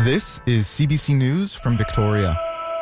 This is CBC News from Victoria.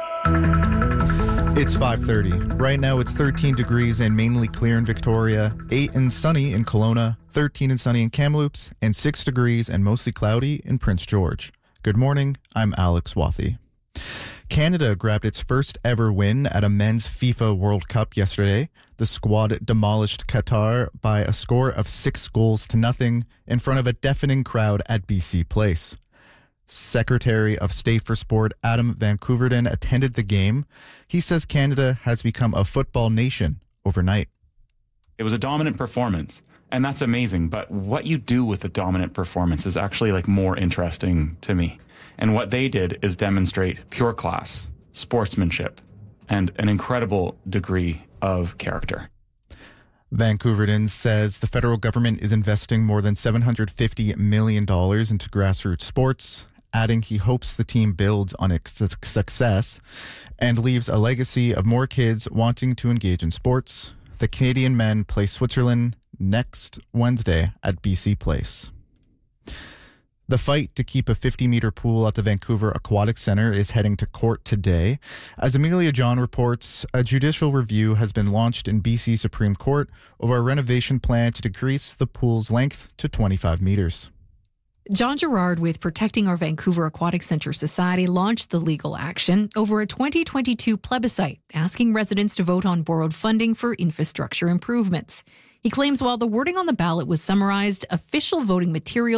It's 5:30. Right now it's 13 degrees and mainly clear in Victoria, 8 and sunny in Kelowna, 13 and sunny in Kamloops, and 6 degrees and mostly cloudy in Prince George. Good morning, I'm Alex Wathy. Canada grabbed its first ever win at a men's FIFA World Cup yesterday. The squad demolished Qatar by a score of 6-0 in front of a deafening crowd at BC Place. Secretary of State for Sport Adam Van Koeverden attended the game. He says Canada has become a football nation overnight. It was a dominant performance, and that's amazing. But what you do with a dominant performance is actually more interesting to me. And what they did is demonstrate pure class, sportsmanship, and an incredible degree of character. Van Koeverden says the federal government is investing more than $750 million into grassroots sports, adding he hopes the team builds on its success and leaves a legacy of more kids wanting to engage in sports. The Canadian men play Switzerland next Wednesday at BC Place. The fight to keep a 50-meter pool at the Vancouver Aquatic Centre is heading to court today. As Amelia John reports, a judicial review has been launched in BC Supreme Court over a renovation plan to decrease the pool's length to 25 meters. John Gerard with Protecting Our Vancouver Aquatic Centre Society launched the legal action over a 2022 plebiscite asking residents to vote on borrowed funding for infrastructure improvements. He claims while the wording on the ballot was summarized, official voting material